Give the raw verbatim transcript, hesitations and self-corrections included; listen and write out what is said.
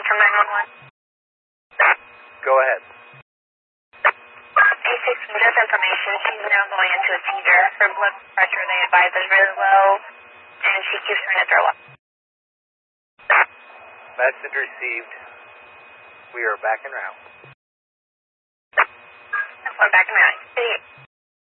from nine one one. Go ahead. A six, just information. She's now going into a seizure. Her blood pressure, they advise, is really low, and she keeps trying to throw up. Message received. We are back en route. We're back in route.